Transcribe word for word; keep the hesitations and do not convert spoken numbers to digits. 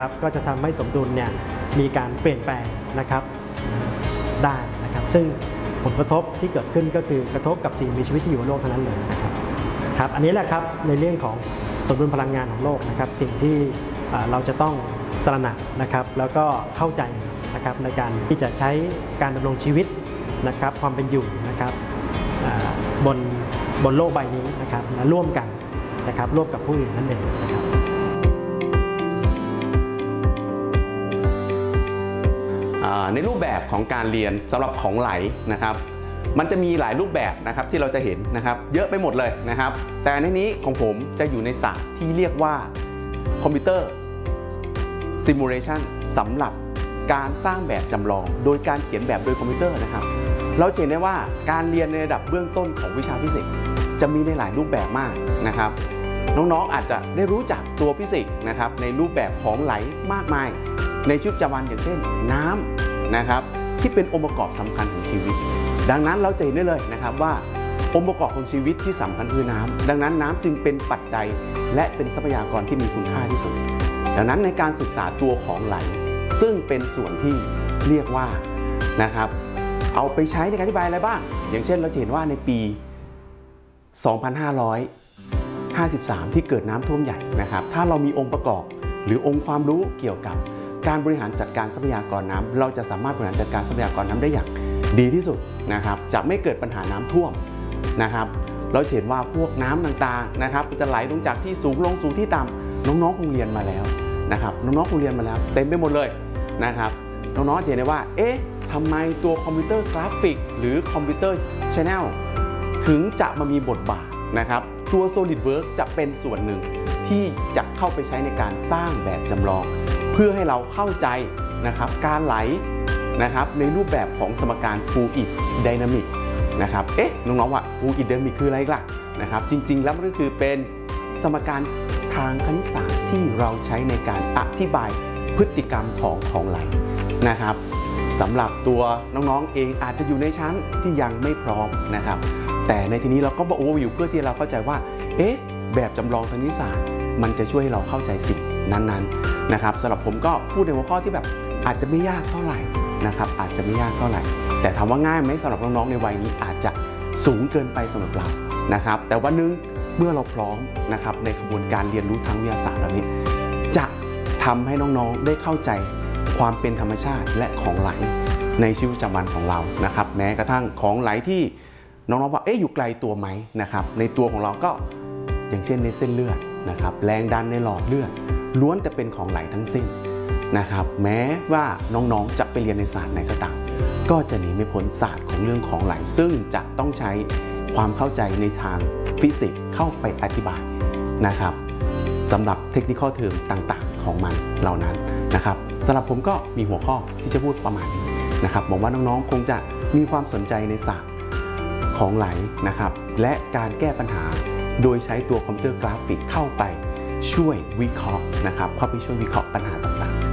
ครับก็จะทำให้สมดุลเนี่ยมีการเปลี่ยนแปลงนะครับได้นะครับซึ่งผลกระทบที่เกิดขึ้นก็คือกระทบกับสิ่งมีชีวิตที่อยู่บนโลกเท่านั้นเลยนะครับครับอันนี้แหละครับในเรื่องของสมดุลพลังงานของโลกนะครับสิ่งที่เราจะต้องตระหนักนะครับแล้วก็เข้าใจนะครับในการที่จะใช้การดำรงชีวิตนะครับความเป็นอยู่นะครับบนบนโลกใบนี้นะครับและร่วมกันนะครับร่วมกับผู้อื่นนั่นเองนะครับในรูปแบบของการเรียนสำหรับของไหลนะครับมันจะมีหลายรูปแบบนะครับที่เราจะเห็นนะครับเยอะไปหมดเลยนะครับแต่ในนี้ของผมจะอยู่ในศาสตร์ที่เรียกว่าคอมพิวเตอร์ซิมูเลชันสำหรับการสร้างแบบจำลองโดยการเขียนแบบโดยคอมพิวเตอร์นะครับเราเห็นได้ว่าการเรียนในระดับเบื้องต้นของวิชาฟิสิกส์จะมีในหลายรูปแบบมากนะครับน้องๆอาจจะได้รู้จักตัวฟิสิกส์นะครับในรูปแบบของไหลมากมายในชีวิตประจำวันอย่างเช่นน้ำนะครับที่เป็นองค์ประกอบสำคัญของชีวิตดังนั้นเราจะเห็นได้เลยนะครับว่าองค์ประกอบของชีวิตที่สำคัญคือน้ำดังนั้นน้ำจึงเป็นปัจจัยและเป็นทรัพยากรที่มีคุณค่าที่สุดดังนั้นในการศึกษาตัวของไหลซึ่งเป็นส่วนที่เรียกว่านะครับเอาไปใช้ในการอธิบายอะไรบ้างอย่างเช่นเราเห็นว่าในปี สองพันห้าร้อยห้าสิบสาม ที่เกิดน้ำท่วมใหญ่นะครับถ้าเรามีองค์ประกอบหรือองค์ความรู้เกี่ยวกับการบริหารจัดการทรัพยากรน้ำเราจะสามารถบริหารจัดการทรัพยากรน้ำได้อย่างดีที่สุดนะครับจะไม่เกิดปัญหาน้ำท่วมนะครับเราเห็นว่าพวกน้ำต่างๆนะครับจะไหลลงจากที่สูงลงสู่ที่ต่ำน้องๆคงเรียนมาแล้วนะครับน้องๆคงเรียนมาแล้วเต็มไปหมดเลยนะครับน้องๆจะเห็นได้ว่าเอ๊ะทำไมตัวคอมพิวเตอร์กราฟิกหรือคอมพิวเตอร์ชแนลถึงจะมามีบทบาทนะครับตัว SolidWorks จะเป็นส่วนหนึ่งที่จะเข้าไปใช้ในการสร้างแบบจำลองเพื่อให้เราเข้าใจนะครับการไหลนะครับในรูปแบบของสมการ Fluid Dynamic นะครับเอ๊ะน้องๆว่า Fluid Dynamic คืออะไรล่ะนะครับจริงๆแล้วมันก็คือเป็นสมการทางคณิตศาสตร์ที่เราใช้ในการอธิบายพฤติกรรมของของไหลนะครับสำหรับตัวน้องๆเองอาจจะอยู่ในชั้นที่ยังไม่พร้อมนะครับแต่ในทีนี้เราก็มาโอเวอร์วิวเพื่อที่เราเข้าใจว่าเอ๊ะแบบจำลองทางคณิตศาสตร์มันจะช่วยให้เราเข้าใจสิ่งนั้นๆนะครับสำหรับผมก็พูดในหัวข้อที่แบบอาจจะไม่ยากเท่าไหร่นะครับอาจจะไม่ยากเท่าไหร่แต่ถามว่าง่ายไหมสำหรับน้องๆในวัยนี้อาจจะสูงเกินไปสำหรับเรานะครับแต่วันนึงเมื่อเราพร้อมนะครับในกระบวนการเรียนรู้ทางวิทยาศาสตร์เหล่านี้จะทำให้น้องๆได้เข้าใจความเป็นธรรมชาติและของไหลในชีวิตประจำวันของเรานะครับแม้กระทั่งของไหลที่น้องๆว่าเอ๊ะอยู่ไกลตัวไหมนะครับในตัวของเราก็อย่างเช่นในเส้นเลือดนะครับแรงดันในหลอดเลือดล้วนแต่เป็นของไหลทั้งสิ้นนะครับแม้ว่าน้องๆจะไปเรียนในศาสตร์ไหนก็ตามก็จะหนีไม่พ้นศาสตร์ของเรื่องของไหลซึ่งจะต้องใช้ความเข้าใจในทางฟิสิกส์เข้าไปอธิบายนะครับสำหรับเทคนิคอลเทอมต่างๆของมันเหล่านั้นนะครับสำหรับผมก็มีหัวข้อที่จะพูดประมาณนี้นะครับบอกว่าน้องๆคงจะมีความสนใจในศาสตร์ของไหลนะครับและการแก้ปัญหาโดยใช้ตัวคอมพิวเตอร์กราฟิกเข้าไปช่วยวิเคราะห์นะครับเข้าไปช่วยวิเคราะห์ปัญหาต่างๆ